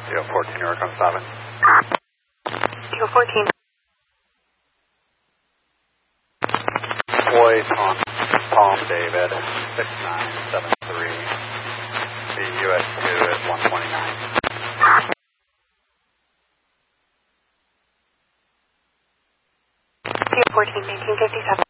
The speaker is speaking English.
Kilo 14, New York on 7. Kilo 14. Voice on Palm David, 6973. The US2 is 129. Kilo 14, 1957.